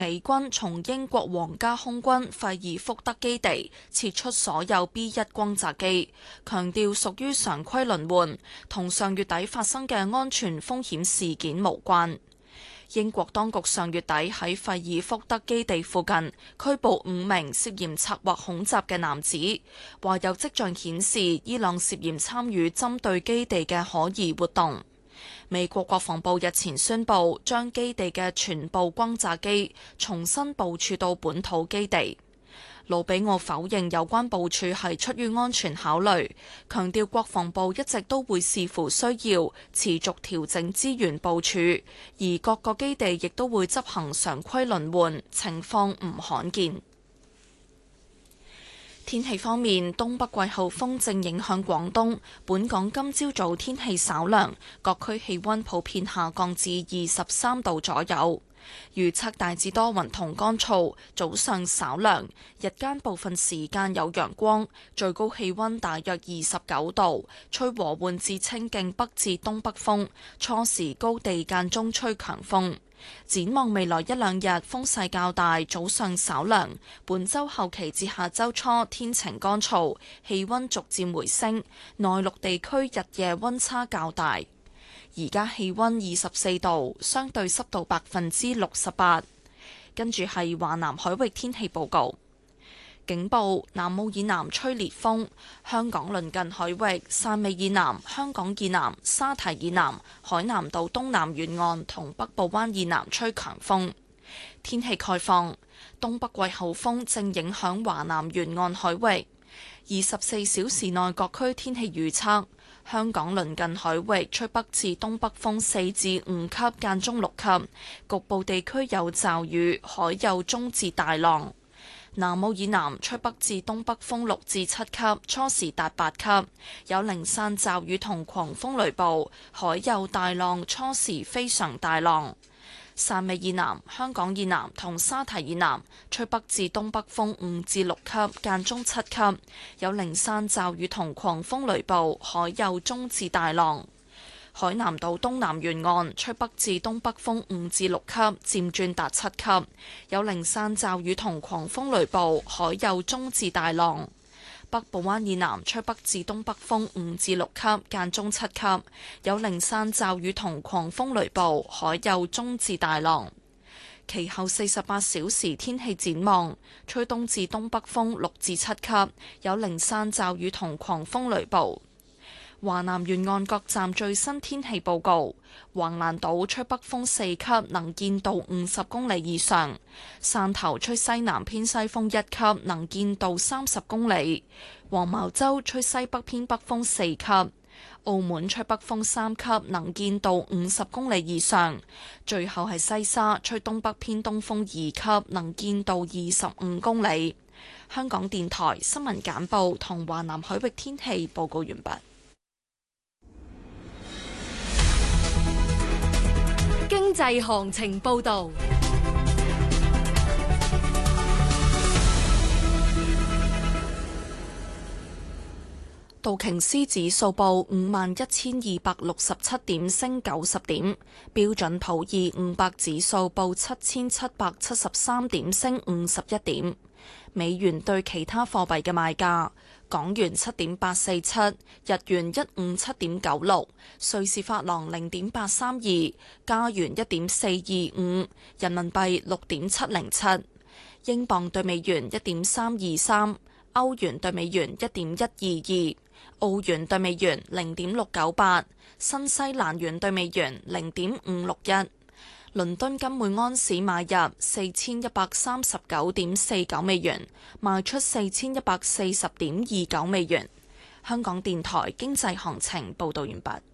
美軍從英國皇家空軍費爾福德基地撤出所有 B-1 轟炸機，強調屬於常規輪換，同上月底發生嘅安全風險事件無關。英國當局上月底喺費爾福德基地附近拘捕5名涉嫌策劃恐襲嘅男子，話有跡象顯示伊朗涉嫌參與針對基地嘅可疑活動。美國國防部日前宣布，將基地嘅全部轟炸機重新部署到本土基地。盧比奧否認有關部署係出於安全考慮，強調國防部一直都會視乎需要持續調整資源部署，而各個基地亦都會執行常規輪換，情況唔罕見。天氣方面，東北季候風正影響廣東，本港今朝早天氣稍涼，各區氣溫普遍下降至23度左右。預測大致多雲同乾燥，早上稍涼，日間部分時間有陽光，最高氣溫大約29度，吹和緩至清勁北至東北風，初時高地間中吹強風。展望未來一兩日風勢較大，早上稍涼。本週後期至下週初天晴乾燥，氣溫逐漸回升，內陸地區日夜溫差較大。而家氣溫24度，相對濕度68%。跟住係華南海域天氣報告。警報：南澳以南吹烈風，香港鄰近海域、汕尾以南、香港以南、沙堤以南、海南島東南沿岸同北部灣以南吹強風。天氣概況：東北季候風正影響華南沿岸海域。24小時內各區天氣預測：香港鄰近海域吹北至東北風4至5級，間中6級，局部地區有驟雨，海有中至大浪。南澳以南吹北至東北風6至7級，初時達8級，有零散驟雨同狂風雷暴，海有大浪，初時非常大浪。汕尾以南、香港以南同沙堤以南吹北至東北風5至6級，間中7級，有零散驟雨同狂風雷暴，海有中至大浪。海南島東南沿岸吹北至東北風5至6級，漸轉達7級，有零散驟雨同狂風雷暴，海有中至大浪。北部灣以南吹北至東北風5至6級，間中7級，有零散驟雨同狂風雷暴，海有中至大浪。其後48小時天氣展望，吹東至東北風6至7級，有零散驟雨同狂風雷暴。華南沿岸各站最新天氣報告：橫瀾島吹北風4級，能見度50公里以上；汕頭吹西南偏西風1級，能見度30公里；黃茅洲吹西北偏北風4級；澳門吹北風3級，能見度50公里以上；最後係西沙吹東北偏東風2級，能見度25公里。香港電台新聞簡報同華南海域天氣報告完畢。 經濟行情報導。 道瓊斯指數報51,267點，升90點；標準普爾500指數報7,773點，升51點。美元對其他貨幣嘅賣價：港元7.847，日元157.96，瑞士法郎0.832，加元1.425，人民幣6.707，英鎊對美元1.323，歐元對美元1.122，澳元對美元0.698，新西蘭元對美元0.561。倫敦金每安士買入4139.49美元，賣出4140.29美元。香港電台經濟行情報道完畢。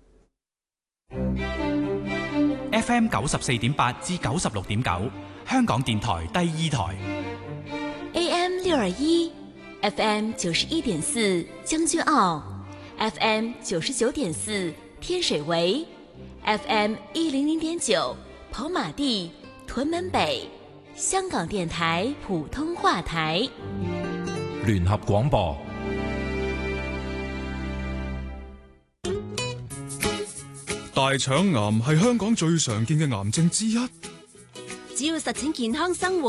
FM 94.8至96.9，香港電台第2台。 AM 621 FM 91.4將軍澳 FM 99.4天水圍 FM 100.9跑馬地、屯門北，香港電台普通話台。 聯合廣播。大腸癌係香港最常見嘅癌症之一， 只要實踐健康生活。